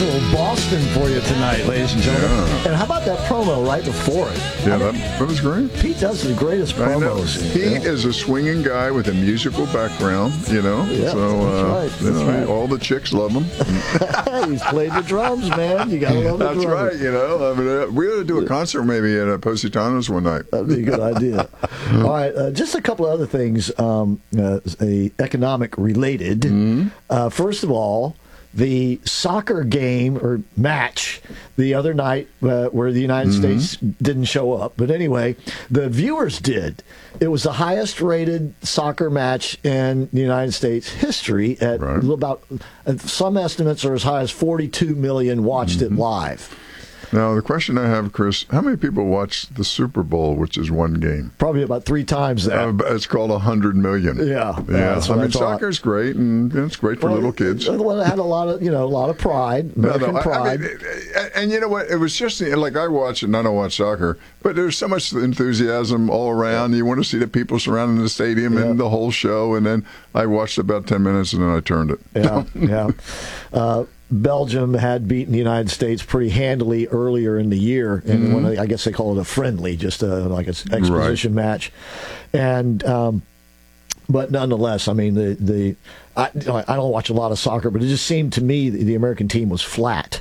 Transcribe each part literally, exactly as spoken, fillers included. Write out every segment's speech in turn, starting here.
a little Boston for you tonight, ladies and gentlemen. Yeah. And how about that promo right before it? Yeah, that, that was great. Pete does the greatest I know. promos. Pete Yeah. is a swinging guy with a musical background, you know. Yeah, so uh, that's right. That's you know, right. all the chicks love him. He's played the drums, man. You gotta love the That's drummer. right. You know, I mean, uh, we ought to do a concert maybe at uh, Positano's one night. That'd be a good idea. All right, uh, just a couple of other things, um, uh, a economic related. Mm-hmm. Uh, first of all, the soccer game or match the other night uh, where the United Mm-hmm. States didn't show up. But anyway, the viewers did. It was the highest rated soccer match in the United States history at Right. about, uh, some estimates are as high as forty-two million watched Mm-hmm. it live. Now, the question I have, Chris, how many people watch the Super Bowl, which is one game? Probably about three times that. Uh, it's called one hundred million. Yeah, Yeah. that's I what I mean, thought. soccer's great, and you know, it's great for Well, little kids. Well, it had a lot of, you know, a lot of pride, No, American no, I- I pride. mean, and, and you know what? It was just like I watch it, and I don't watch soccer, but there's so much enthusiasm all around. You want to see the people surrounding the stadium Yeah. and the whole show. And then I watched about ten minutes, and then I turned it. yeah, yeah. Uh, Belgium had beaten the United States pretty handily earlier in the year, and Mm-hmm. when I guess they call it a friendly, just a, like an exposition match, and. Um, But nonetheless, I mean, the the I, I don't watch a lot of soccer, but it just seemed to me that the American team was flat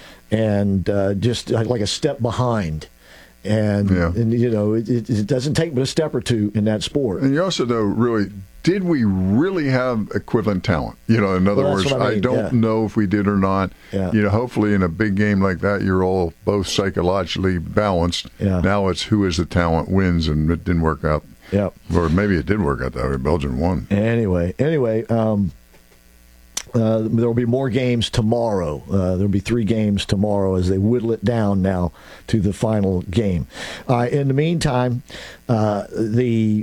and uh, just like a step behind. And, Yeah. and you know, it, it, it doesn't take but a step or two in that sport. And you also know, really, did we really have equivalent talent? You know, in other Well, that's words, what I I, mean, don't yeah. know if we did or not. Yeah. You know, hopefully in a big game like that, you're all both psychologically balanced. Yeah. Now it's who is the talent wins, and it didn't work out. Yeah. Or maybe it did work out that way. Belgium won. Anyway, anyway, um, uh, there will be more games tomorrow. Uh, there will be three games tomorrow as they whittle it down now to the final game. Uh, in the meantime, uh, the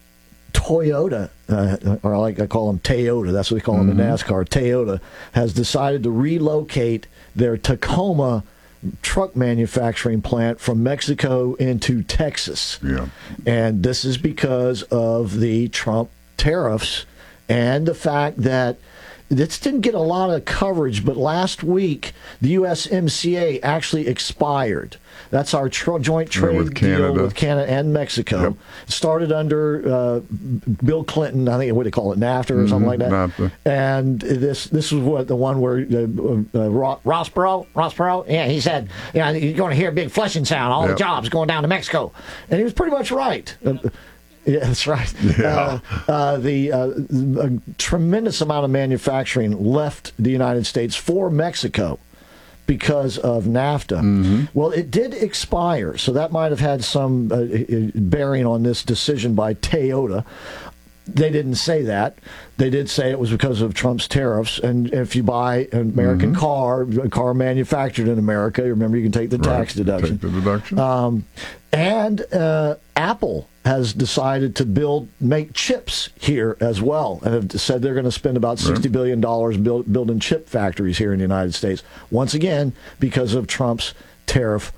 Toyota, uh, or I like I call them Toyota, that's what we call them in NASCAR, Toyota, has decided to relocate their Tacoma truck manufacturing plant from Mexico into Texas. Yeah. And this is because of the Trump tariffs and the fact that this didn't get a lot of coverage, but last week the U S M C A actually expired. That's our tr- joint Yeah, trade with deal Canada. with Canada and Mexico. Yep. It started under uh, Bill Clinton, I think, what do they call it, NAFTA or something like that. NAFTA. And this this was what the one where uh, uh, Ro- Ross Perot, Ross Perot, yeah, he said, yeah, you're going to hear a big flushing sound. All Yep. the jobs going down to Mexico, and he was pretty much right. Uh, yeah, that's right. Yeah. Uh, uh, the uh, a tremendous amount of manufacturing left the United States for Mexico because of NAFTA. Mm-hmm. Well, it did expire, so that might have had some uh, bearing on this decision by Toyota. They didn't say that. They did say it was because of Trump's tariffs. And if you buy an American Mm-hmm. car, a car manufactured in America, remember you can take the tax Right. deduction. Take the deduction. Um, and uh, Apple has decided to build, make chips here as well, and have said they're going to spend about sixty billion dollars build, building chip factories here in the United States. Once again, because of Trump's tariff